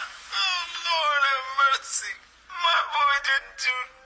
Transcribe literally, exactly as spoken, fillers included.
Oh, Lord have mercy. My boy didn't do